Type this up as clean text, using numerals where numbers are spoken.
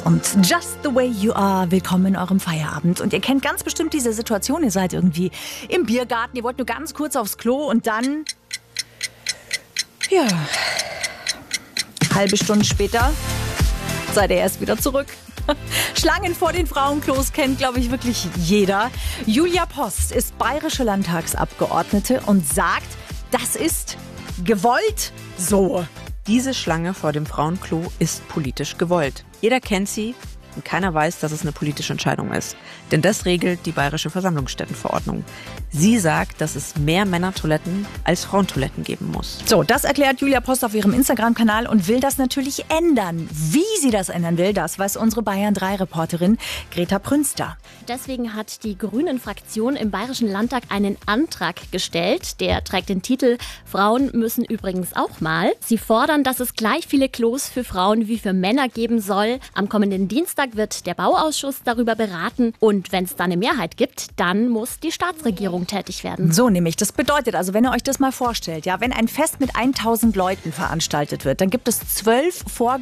und Just the Way You Are. Willkommen in eurem Feierabend. Und ihr kennt ganz bestimmt diese Situation. Ihr seid irgendwie im Biergarten, ihr wollt nur ganz kurz aufs Klo und dann... Ja, halbe Stunde später seid ihr erst wieder zurück. Schlangen vor den Frauenklos kennt, glaube ich, wirklich jeder. Julia Post ist bayerische Landtagsabgeordnete und sagt, das ist gewollt so. Diese Schlange vor dem Frauenklo ist politisch gewollt. Jeder kennt sie und keiner weiß, dass es eine politische Entscheidung ist. Denn das regelt die Bayerische Versammlungsstättenverordnung. Sie sagt, dass es mehr Männertoiletten als Frauentoiletten geben muss. So, das erklärt Julia Post auf ihrem Instagram-Kanal und will das natürlich ändern. Wie sie das ändern will, das weiß unsere Bayern-3-Reporterin Greta Prünster. Deswegen hat die Grünen-Fraktion im Bayerischen Landtag einen Antrag gestellt. Der trägt den Titel "Frauen müssen übrigens auch mal". Sie fordern, dass es gleich viele Klos für Frauen wie für Männer geben soll. Am kommenden Dienstag wird der Bauausschuss darüber beraten. Und wenn es da eine Mehrheit gibt, dann muss die Staatsregierung tätig werden. So nämlich. Das bedeutet also, wenn ihr euch das mal vorstellt, ja, wenn ein Fest mit 1000 Leuten veranstaltet wird, dann gibt es 12